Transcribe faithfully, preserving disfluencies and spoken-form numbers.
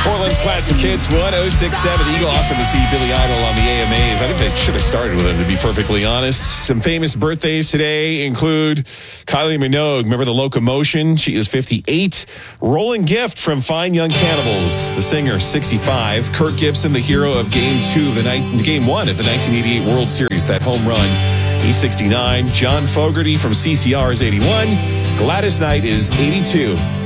Portland's Classic Hits, one oh six point seven. Eagle. Awesome to see Billy Idol on the A M As. I think they should have started with him, to be perfectly honest. Some famous birthdays today include Kylie Minogue. Remember the Locomotion? She is fifty-eight. Roland Gift from Fine Young Cannibals, the singer, sixty-five. Kirk Gibson, the hero of Game Two of the night, Game One at the nineteen eighty-eight World Series, that home run. He's sixty-nine. John Fogerty from C C R is eighty-one. Gladys Knight is eighty-two.